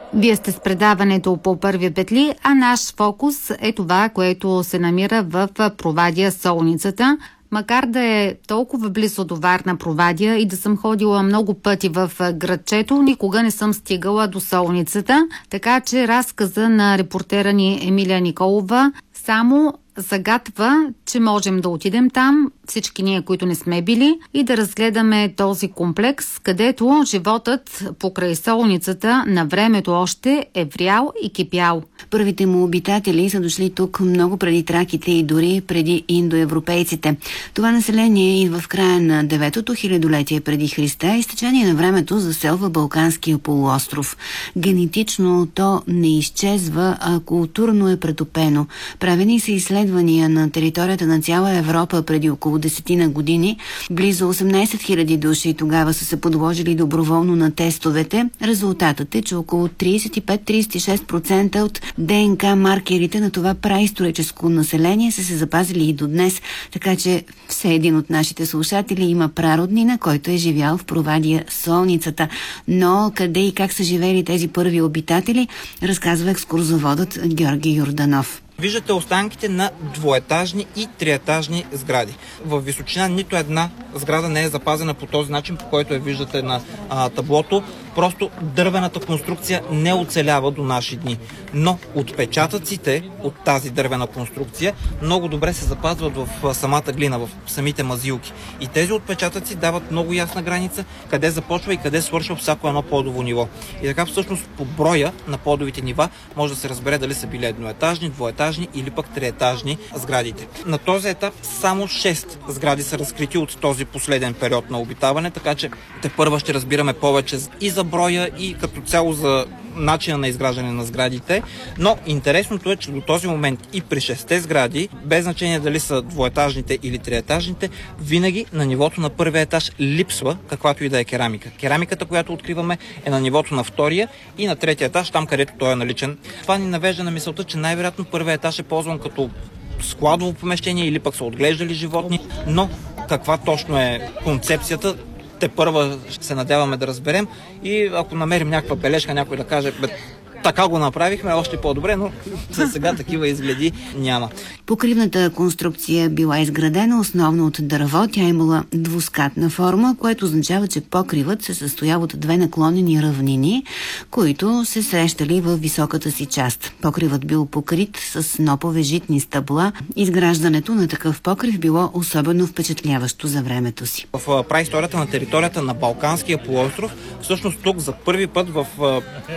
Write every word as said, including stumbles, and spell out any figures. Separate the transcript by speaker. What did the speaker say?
Speaker 1: Вие сте с предаването по първи петли, а наш фокус е това, което се намира в Провадия Солницата. Макар да е толкова близо до Варна Провадия и да съм ходила много пъти в градчето, никога не съм стигала до Солницата, така че разказа на репортера ни Емилия Николова само загатва, че можем да отидем там, всички ние, които не сме били, и да разгледаме този комплекс, където животът покрай Солницата на времето още е врял и кипял.
Speaker 2: Първите му обитатели са дошли тук много преди траките и дори преди индоевропейците. Това население идва в края на деветото хилядолетие преди Христа и с течение на времето заселва Балканския полуостров. Генетично то не изчезва, а културно е претопено. Правени са изследвания на територията на цяла Европа преди около десетина години. Близо осемнайсет хиляди души тогава са се подложили доброволно на тестовете. Резултатът е, че около трийсет и пет до трийсет и шест процента от ДНК маркерите на това праисторическо население са се запазили и до днес, така че все един от нашите слушатели има прароднина, който е живял в Провадия Солницата. Но къде и как са живели тези първи обитатели, разказва екскурзоводът Георги Йорданов.
Speaker 3: Виждате останките на двоетажни и триетажни сгради. В височина нито една сграда не е запазена по този начин, по който я виждате на а, таблото. Просто дървената конструкция не оцелява до наши дни. Но отпечатъците от тази дървена конструкция много добре се запазват в самата глина, в самите мазилки. И тези отпечатъци дават много ясна граница къде започва и къде свършва всяко едно подово ниво. И така всъщност по броя на подовите нива може да се разбере дали са били едноетажни, двоетажни или пък триетажни сградите. На този етап само шест сгради са разкрити от този последен период на обитаване, така че тепърва ще разбираме повече и за броя, и като цяло за начина на изграждане на сградите. Но интересното е, че до този момент и при шестте сгради, без значение дали са двоетажните или триетажните, винаги на нивото на първия етаж липсва каквато и да е керамика. Керамиката, която откриваме, е на нивото на втория и на третия етаж, там където той е наличен. Това ни навежда на мисълта, че най-вероятно първия етаж е ползван като складово помещение или пък са отглеждали животни, но каква точно е концепцията, те първа се надяваме да разберем и ако намерим някаква бележка, някой да каже, бе, така го направихме, още по-добре, но за сега такива изгледи няма.
Speaker 2: Покривната конструкция била изградена основно от дърво. Тя имала двускатна форма, което означава, че покривът се състоява от две наклонени равнини, които се срещали в високата си част. Покривът бил покрит с снопове житни стъбла. Изграждането на такъв покрив било особено впечатляващо за времето си.
Speaker 3: В праисторията на територията на Балканския полуостров, всъщност тук за първи път в